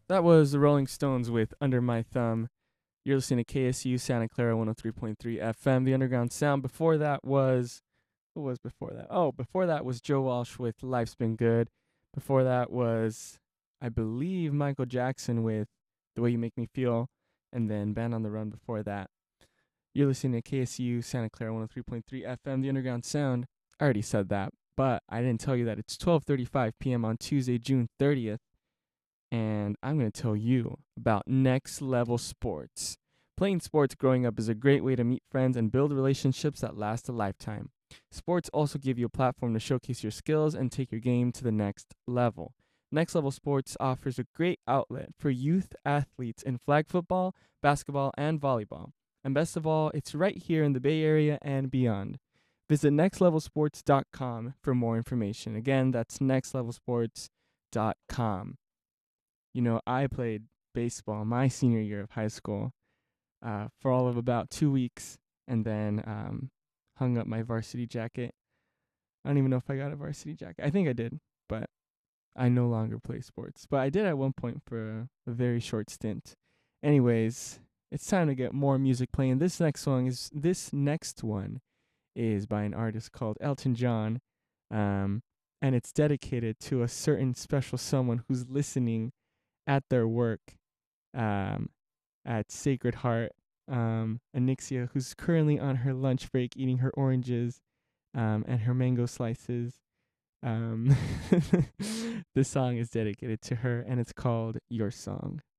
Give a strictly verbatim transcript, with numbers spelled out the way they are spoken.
That was the Rolling Stones with Under My Thumb. You're listening to K S U Santa Clara one oh three point three F M, the Underground Sound. Before that was, what was before that? Oh, before that was Joe Walsh with Life's Been Good. Before that was, I believe, Michael Jackson with The Way You Make Me Feel. And then Band on the Run before that. You're listening to K S U Santa Clara one oh three point three F M, the Underground Sound. I already said that, but I didn't tell you that it's twelve thirty-five p.m. on Tuesday, June thirtieth. And I'm going to tell you about Next Level Sports. Playing sports growing up is a great way to meet friends and build relationships that last a lifetime. Sports also give you a platform to showcase your skills and take your game to the next level. Next Level Sports offers a great outlet for youth athletes in flag football, basketball, and volleyball. And best of all, it's right here in the Bay Area and beyond. Visit next level sports dot com for more information. Again, that's next level sports dot com. You know, I played baseball my senior year of high school uh, for all of about two weeks and then um, hung up my varsity jacket. I don't even know if I got a varsity jacket. I think I did, but I no longer play sports. But I did at one point for a, a very short stint. Anyways, it's time to get more music playing. This next song is this next one is by an artist called Elton John, um, and it's dedicated to a certain special someone who's listening at their work um, at Sacred Heart. Um, Anixia, who's currently on her lunch break eating her oranges um, and her mango slices. Um, this song is dedicated to her, and it's called Your Song.